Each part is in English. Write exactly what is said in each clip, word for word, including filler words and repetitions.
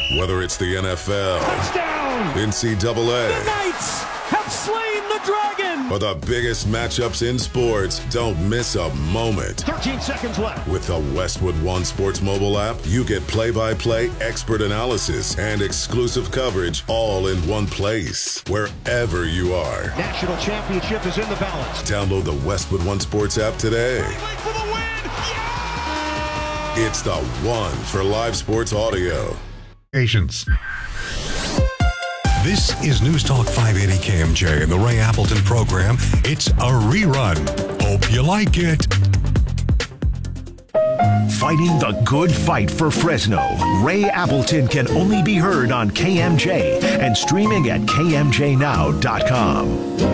Whether it's the N F L, touchdown, N C double A, the Knights have slain the dragon, or the biggest matchups in sports, don't miss a moment. thirteen seconds left. With the Westwood One Sports mobile app, you get play-by-play expert analysis and exclusive coverage all in one place, wherever you are. National championship is in the balance. Download the Westwood One Sports app today. For the win! Yeah! It's the one for live sports audio. Patience. This is News Talk five eighty K M J and the Ray Appleton program. It's a rerun. Hope you like it. Fighting the good fight for Fresno. Ray Appleton can only be heard on K M J and streaming at K M J now dot com.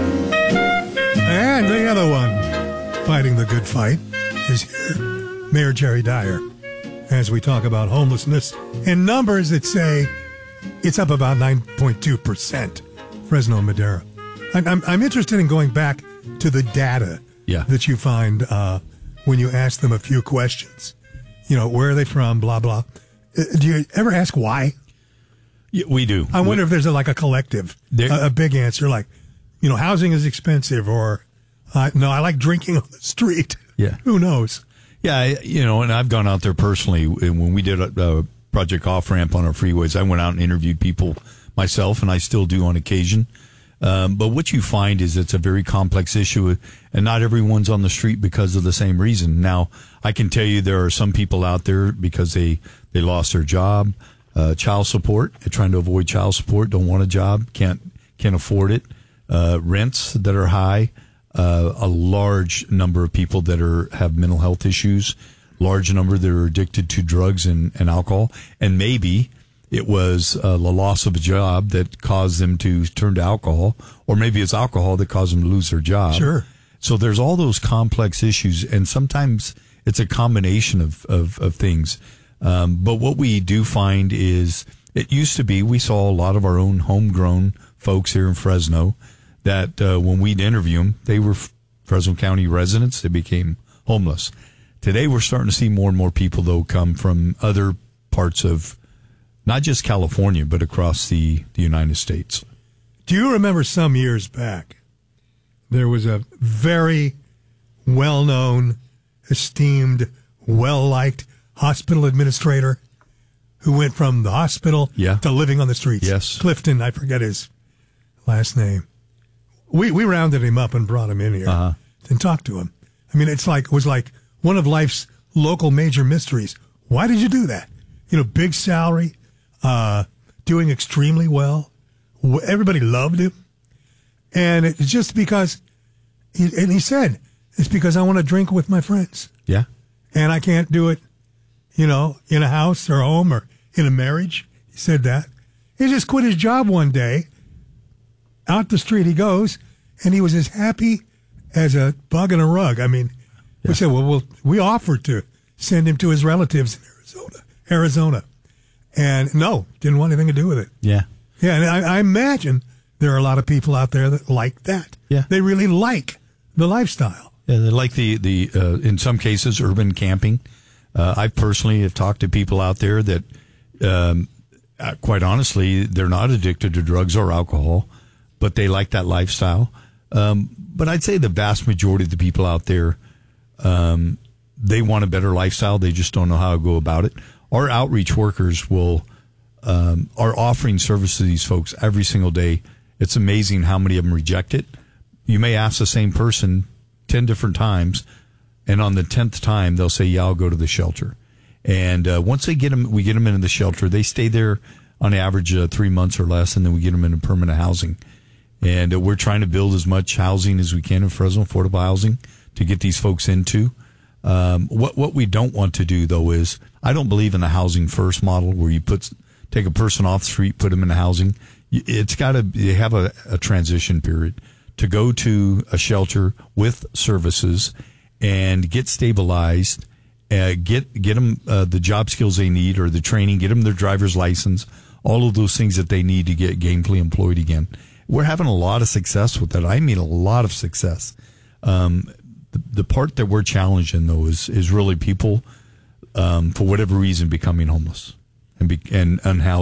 And the other one fighting the good fight is here, Mayor Jerry Dyer, as we talk about homelessness and numbers that say it's up about nine point two percent, Fresno and Madera. I'm, I'm, I'm interested in going back to the data yeah. that you find uh, when you ask them a few questions. You know, where are they from, blah, blah. Uh, do you ever ask why? Yeah, we do. I wonder we, if there's a, like a collective, a, a big answer, like, you know, housing is expensive, or, uh, no, I like drinking on the street. Yeah. Who knows? Yeah, I, you know, and I've gone out there personally. When we did a, a Project Off-Ramp on our freeways, I went out and interviewed people myself, and I still do on occasion. Um, but what you find is it's a very complex issue, and not everyone's on the street because of the same reason. Now, I can tell you there are some people out there because they, they lost their job, uh, child support, they're trying to avoid child support, don't want a job, can't can't afford it, uh, rents that are high, uh, a large number of people that are have mental health issues, large number that are addicted to drugs and, and alcohol, and maybe it was uh, the loss of a job that caused them to turn to alcohol, or maybe it's alcohol that caused them to lose their job. Sure. So there's all those complex issues, and sometimes it's a combination of, of, of things. Um, but what we do find is it used to be we saw a lot of our own homegrown folks here in Fresno that uh, when we'd interview them, they were Fresno County residents. They became homeless. Today we're starting to see more and more people, though, come from other parts of not just California, but across the, the United States. Do you remember some years back, there was a very well-known, esteemed, well-liked hospital administrator who went from the hospital yeah. to living on the streets? Yes. Clifton, I forget his last name. We we rounded him up and brought him in here uh-huh. and talked to him. I mean, it's like it was like one of life's local major mysteries. Why did you do that? You know, big salary, uh, doing extremely well. Everybody loved him. And it's just because, he, and he said, it's because I want to drink with my friends. Yeah. And I can't do it, you know, in a house or home or in a marriage. He said that. He just quit his job one day. Out the street he goes, and he was as happy as a bug in a rug. I mean, yeah. we said, well, well, we offered to send him to his relatives in Arizona, Arizona. And no, didn't want anything to do with it. Yeah. Yeah, and I, I imagine there are a lot of people out there that like that. Yeah. They really like the lifestyle. Yeah, they like the, the uh, in some cases, urban camping. Uh, I personally have talked to people out there that, um, uh, quite honestly, they're not addicted to drugs or alcohol, but they like that lifestyle. Um, but I'd say the vast majority of the people out there, um, they want a better lifestyle. They just don't know how to go about it. Our outreach workers will um, are offering service to these folks every single day. It's amazing how many of them reject it. You may ask the same person ten different times, and on the tenth time, they'll say, yeah, I'll go to the shelter. And uh, once they get them, we get them into the shelter. They stay there on average uh, three months or less, and then we get them into permanent housing. And uh, we're trying to build as much housing as we can in Fresno, affordable housing, to get these folks into. Um, what what we don't want to do, though, is I don't believe in the housing first model where you put take a person off the street, put them in housing. It's got to have a, a transition period to go to a shelter with services and get stabilized, uh, get get them uh, the job skills they need or the training, get them their driver's license, all of those things that they need to get gainfully employed again. We're having a lot of success with that. I mean, a lot of success. Um, the, the part that we're challenged in, though, is is really people, um, for whatever reason, becoming homeless and be, and unhoused.